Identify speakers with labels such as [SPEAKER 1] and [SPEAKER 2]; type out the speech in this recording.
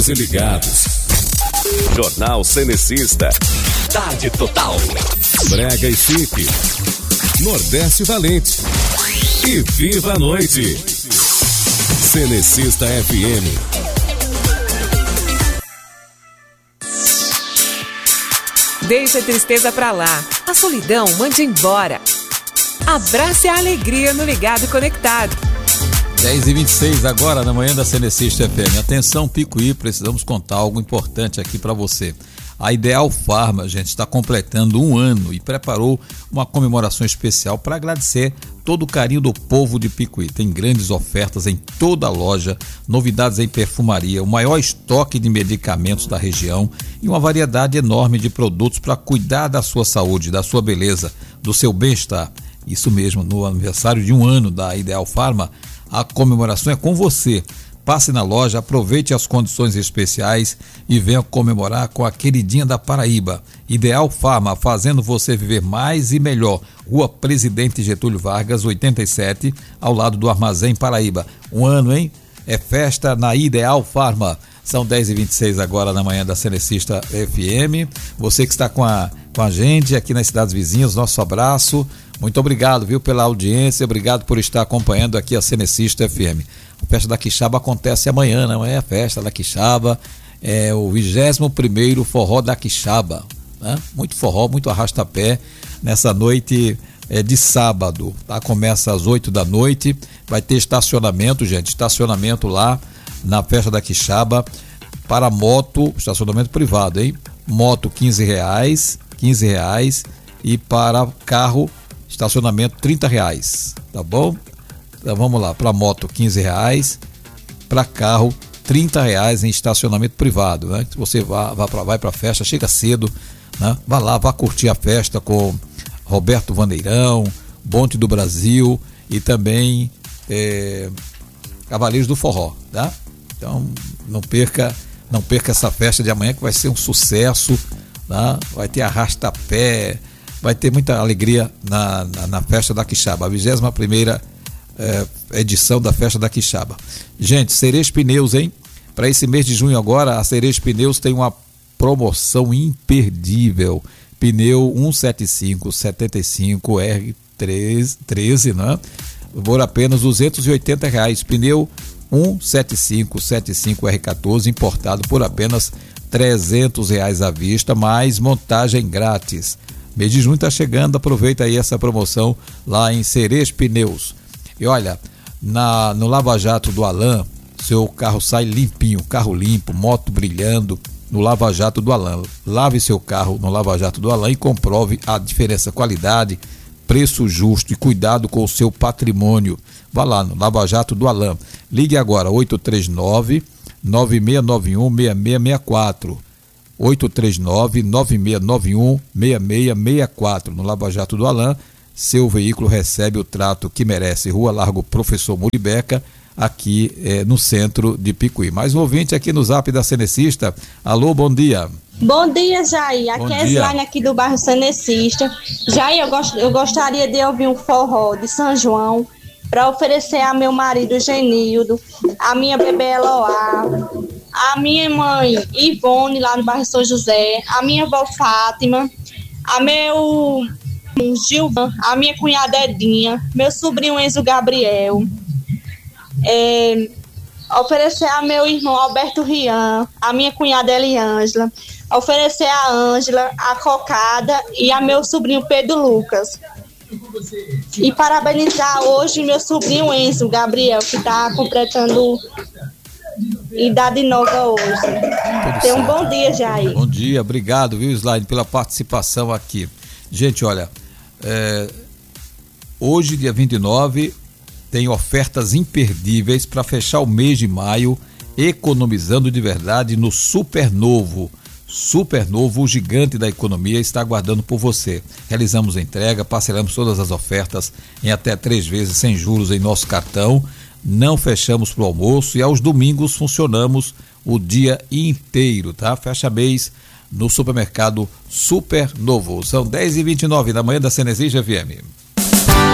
[SPEAKER 1] E ligados. Jornal Cenecista. Tarde Total. Brega e Chique. Nordeste Valente. E Viva a Noite. Cenecista FM.
[SPEAKER 2] Deixa a tristeza pra lá. A solidão mande embora. Abrace a alegria no Ligado e Conectado.
[SPEAKER 3] 10h26 agora na manhã da Cenecista FM. Atenção, Picuí, precisamos contar algo importante aqui para você. A Ideal Pharma, gente, está completando 1 ano e preparou uma comemoração especial para agradecer todo o carinho do povo de Picuí. Tem grandes ofertas em toda a loja, novidades em perfumaria, o maior estoque de medicamentos da região e uma variedade enorme de produtos para cuidar da sua saúde, da sua beleza, do seu bem-estar. Isso mesmo, no aniversário de 1 ano da Ideal Pharma, a comemoração é com você. Passe na loja, aproveite as condições especiais e venha comemorar com a queridinha da Paraíba. Ideal Pharma, fazendo você viver mais e melhor. Rua Presidente Getúlio Vargas, 87, ao lado do Armazém Paraíba. 1 ano, hein? É festa na Ideal Pharma. São 10h26 agora na manhã da Cenecista FM. Você que está com a gente aqui nas cidades vizinhas, nosso abraço. Muito obrigado, viu, pela audiência, obrigado por estar acompanhando aqui a Cenecista FM. A festa da Quixaba acontece amanhã, não é a festa da Quixaba, é o 21º Forró da Quixaba, né? Muito forró, muito arrasta-pé nessa noite de sábado, tá? Começa às 8 da noite, vai ter estacionamento, gente, estacionamento lá na festa da Quixaba para moto, estacionamento privado, hein? Moto R$15 e para carro estacionamento R$30, tá bom? Então vamos lá, para moto R$15, para carro R$30 em estacionamento privado, né? Se você vai para a festa, chega cedo, né? Vá lá, vá curtir a festa com Roberto Vandeirão, Bonde do Brasil e também Cavaleiros do Forró, tá? Então não perca essa festa de amanhã que vai ser um sucesso, tá? Vai ter arrasta-pé, vai ter muita alegria na festa da Quixaba, a 21ª edição da festa da Quixaba. Gente, Cerejo Pneus, hein? Para esse mês de junho agora, a Cerejo Pneus tem uma promoção imperdível. Pneu 175/75 R13, né? Por apenas R$280. Pneu 175/75 R14 importado por apenas R$300 à vista, mais montagem grátis. Mês de junho está chegando, aproveita aí essa promoção lá em Cerejo Pneus. E olha, no Lava Jato do Alan, seu carro sai limpinho, carro limpo, moto brilhando no Lava Jato do Alan. Lave seu carro no Lava Jato do Alan e comprove a diferença, qualidade, preço justo e cuidado com o seu patrimônio. Vá lá no Lava Jato do Alan. Ligue agora, 839-9691-6664. 839-9691-6664. No Lava Jato do Alan, seu veículo recebe o trato que merece. Rua Largo Professor Muribeca, aqui no centro de Picuí. Mais um ouvinte aqui no Zap da Cenecista. Alô, bom dia.
[SPEAKER 4] Bom dia, Jair. Aqui é a Slaine aqui do bairro Cenecista. Jair, eu gostaria de ouvir um forró de São João para oferecer a meu marido Genildo, a minha bebê Eloá, a minha mãe Ivone, lá no bairro São José, a minha avó Fátima, a meu Gilvan, a minha cunhada Edinha, meu sobrinho Enzo Gabriel, oferecer a meu irmão Alberto Rian, a minha cunhada Eliângela, oferecer a Ângela, a Cocada e a meu sobrinho Pedro Lucas. E parabenizar hoje meu sobrinho Enzo Gabriel, que está completando idade nova hoje. Tenha um bom dia, Jair.
[SPEAKER 3] Bom dia, obrigado, viu, Slaine, pela participação aqui. Gente, olha, hoje, dia 29, tem ofertas imperdíveis para fechar o mês de maio, economizando de verdade no Supernovo. Supernovo, o gigante da economia, está aguardando por você. Realizamos a entrega, parcelamos todas as ofertas em até 3 vezes sem juros em nosso cartão. Não fechamos para o almoço e aos domingos funcionamos o dia inteiro, tá? Fecha mês no supermercado Supernovo. São 10h29 da manhã da Cenecista FM.